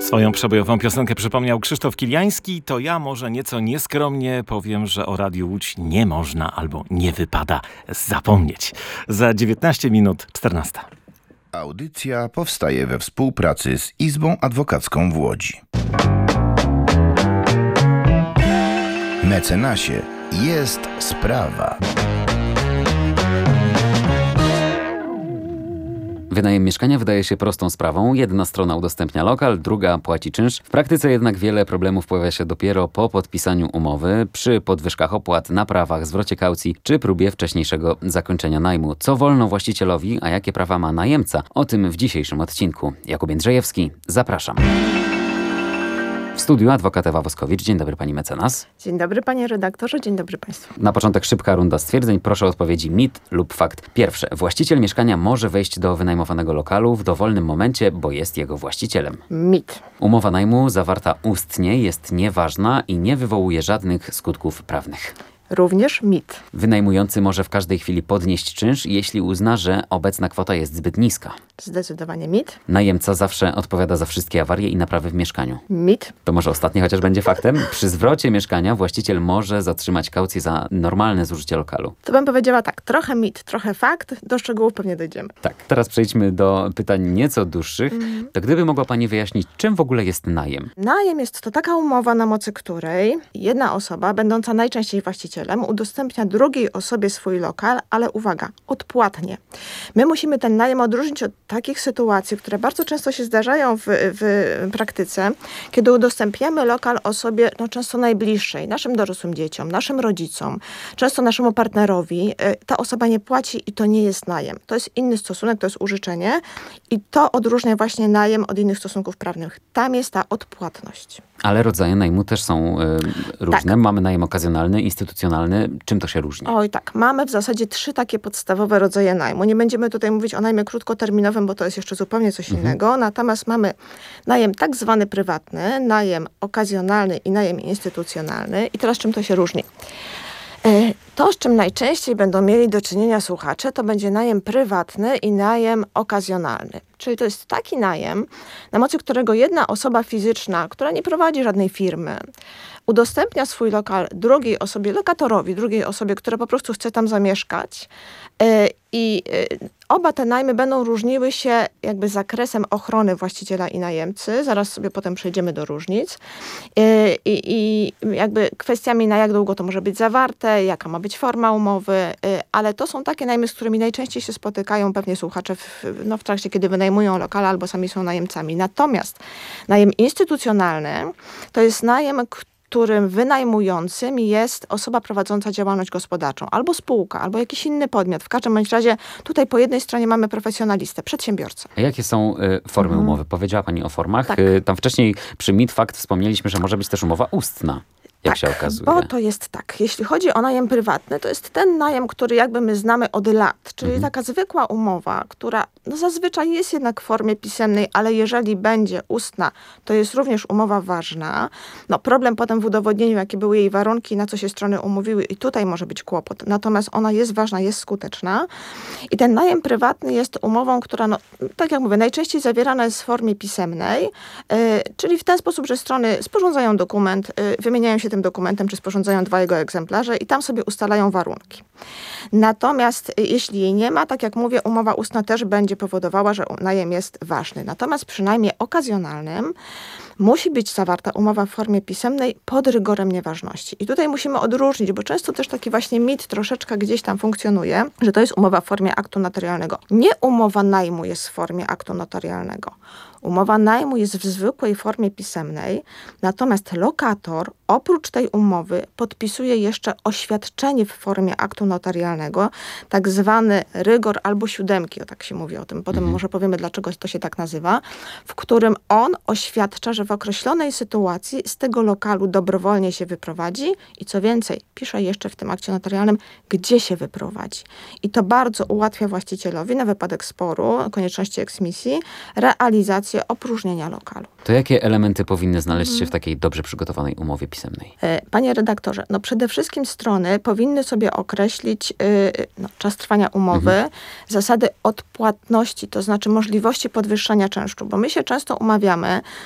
Swoją przebojową piosenkę przypomniał Krzysztof Kiliański. To ja może nieco nieskromnie powiem, że o Radiu Łódź nie można albo nie wypada zapomnieć. Za 19 minut 14. Audycja powstaje we współpracy z Izbą Adwokacką w Łodzi. Mecenasie, jest sprawa. Wynajem mieszkania wydaje się prostą sprawą. Jedna strona udostępnia lokal, druga płaci czynsz. W praktyce jednak wiele problemów pojawia się dopiero po podpisaniu umowy, przy podwyżkach opłat, naprawach, zwrocie kaucji czy próbie wcześniejszego zakończenia najmu. Co wolno właścicielowi, a jakie prawa ma najemca? O tym w dzisiejszym odcinku. Jakub Jędrzejewski, zapraszam. W studiu adwokat Ewa Woskowicz. Dzień dobry pani mecenas. Dzień dobry panie redaktorze, dzień dobry państwu. Na początek szybka runda stwierdzeń. Proszę o odpowiedzi mit lub fakt. Pierwsze. Właściciel mieszkania może wejść do wynajmowanego lokalu w dowolnym momencie, bo jest jego właścicielem. Mit. Umowa najmu zawarta ustnie jest nieważna i nie wywołuje żadnych skutków prawnych. Również mit. Wynajmujący może w każdej chwili podnieść czynsz, jeśli uzna, że obecna kwota jest zbyt niska. Zdecydowanie mit. Najemca zawsze odpowiada za wszystkie awarie i naprawy w mieszkaniu. Mit. To może ostatnie chociaż będzie faktem. Przy zwrocie mieszkania właściciel może zatrzymać kaucję za normalne zużycie lokalu. To bym powiedziała tak, trochę mit, trochę fakt, do szczegółów pewnie dojdziemy. Tak, teraz przejdźmy do pytań nieco dłuższych. To gdyby mogła pani wyjaśnić, czym w ogóle jest najem? Najem jest to taka umowa, na mocy której jedna osoba, będąca najczęściej właścicielem, udostępnia drugiej osobie swój lokal, ale uwaga, odpłatnie. My musimy ten najem odróżnić od takich sytuacji, które bardzo często się zdarzają w praktyce, kiedy udostępniamy lokal osobie często najbliższej, naszym dorosłym dzieciom, naszym rodzicom, często naszemu partnerowi. Ta osoba nie płaci i to nie jest najem. To jest inny stosunek, to jest użyczenie i to odróżnia właśnie najem od innych stosunków prawnych. Tam jest ta odpłatność. Ale rodzaje najmu też są różne. Tak. Mamy najem okazjonalny, instytucjonalny. Czym to się różni? Oj tak, mamy w zasadzie 3 takie podstawowe rodzaje najmu. Nie będziemy tutaj mówić o najmie krótkoterminowym, bo to jest jeszcze zupełnie coś innego. Natomiast mamy najem tak zwany prywatny, najem okazjonalny i najem instytucjonalny. I teraz czym to się różni? To, z czym najczęściej będą mieli do czynienia słuchacze, to będzie najem prywatny i najem okazjonalny. Czyli to jest taki najem, na mocy którego jedna osoba fizyczna, która nie prowadzi żadnej firmy, udostępnia swój lokal drugiej osobie, lokatorowi, drugiej osobie, która po prostu chce tam zamieszkać. I oba te najmy będą różniły się jakby zakresem ochrony właściciela i najemcy. Zaraz sobie potem przejdziemy do różnic. I jakby kwestiami, na jak długo to może być zawarte, jaka ma być forma umowy, ale to są takie najmy, z którymi najczęściej się spotykają pewnie słuchacze w trakcie, kiedy wynajmują lokale albo sami są najemcami. Natomiast najem instytucjonalny to jest najem, którym wynajmującym jest osoba prowadząca działalność gospodarczą, albo spółka, albo jakiś inny podmiot. W każdym bądź razie tutaj po jednej stronie mamy profesjonalistę, przedsiębiorcę. A jakie są formy umowy? Powiedziała pani o formach. Tak. Tam wcześniej przy mit fakt wspomnieliśmy, że może być też umowa ustna. Jak się okazuje. Bo to jest tak, jeśli chodzi o najem prywatny, to jest ten najem, który jakby my znamy od lat, czyli taka zwykła umowa, która zazwyczaj jest jednak w formie pisemnej, ale jeżeli będzie ustna, to jest również umowa ważna. Problem potem w udowodnieniu, jakie były jej warunki, na co się strony umówiły i tutaj może być kłopot. Natomiast ona jest ważna, jest skuteczna i ten najem prywatny jest umową, która, tak jak mówię, najczęściej zawierana jest w formie pisemnej, czyli w ten sposób, że strony sporządzają dokument, wymieniają się tym dokumentem, czy sporządzają 2 jego egzemplarze i tam sobie ustalają warunki. Natomiast jeśli jej nie ma, tak jak mówię, umowa ustna też będzie powodowała, że najem jest ważny. Natomiast przy najmie okazjonalnym musi być zawarta umowa w formie pisemnej pod rygorem nieważności. I tutaj musimy odróżnić, bo często też taki właśnie mit troszeczkę gdzieś tam funkcjonuje, że to jest umowa w formie aktu notarialnego. Nie umowa najmu jest w formie aktu notarialnego. Umowa najmu jest w zwykłej formie pisemnej, natomiast lokator oprócz tej umowy podpisuje jeszcze oświadczenie w formie aktu notarialnego, tak zwany rygor albo 7, o tak się mówi o tym, potem może powiemy, dlaczego to się tak nazywa, w którym on oświadcza, że w określonej sytuacji z tego lokalu dobrowolnie się wyprowadzi i co więcej, pisze jeszcze w tym akcie notarialnym, gdzie się wyprowadzi. I to bardzo ułatwia właścicielowi na wypadek sporu, konieczności eksmisji, realizację opróżnienia lokalu. To jakie elementy powinny znaleźć się w takiej dobrze przygotowanej umowie pisemnej? Panie redaktorze, przede wszystkim strony powinny sobie określić czas trwania umowy, zasady odpłatności, to znaczy możliwości podwyższania czynszu, bo my się często umawiamy,